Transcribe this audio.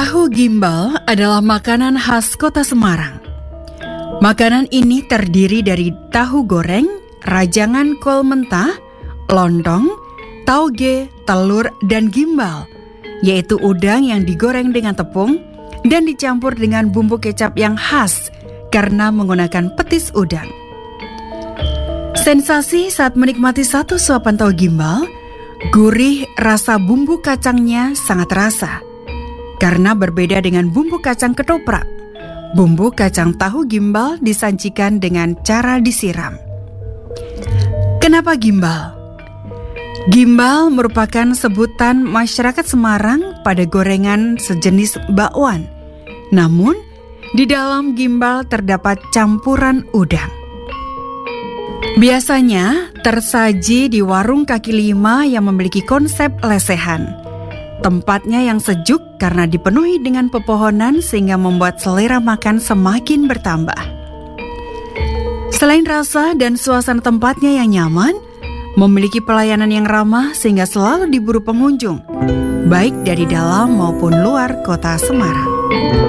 Tahu gimbal adalah makanan khas kota Semarang. Makanan ini terdiri dari tahu goreng, rajangan kol mentah, lontong, tauge, telur, dan gimbal, yaitu udang yang digoreng dengan tepung dan dicampur dengan bumbu kecap yang khas karena menggunakan petis udang. Sensasi saat menikmati satu suapan tahu gimbal, gurih rasa bumbu kacangnya sangat terasa. Karena berbeda dengan bumbu kacang ketoprak, bumbu kacang tahu gimbal disajikan dengan cara disiram. Kenapa gimbal? Gimbal merupakan sebutan masyarakat Semarang pada gorengan sejenis bakwan. Namun, di dalam gimbal terdapat campuran udang. Biasanya tersaji di warung kaki lima yang memiliki konsep lesehan. Tempatnya yang sejuk karena dipenuhi dengan pepohonan sehingga membuat selera makan semakin bertambah. Selain rasa dan suasana tempatnya yang nyaman, memiliki pelayanan yang ramah sehingga selalu diburu pengunjung, baik dari dalam maupun luar kota Semarang.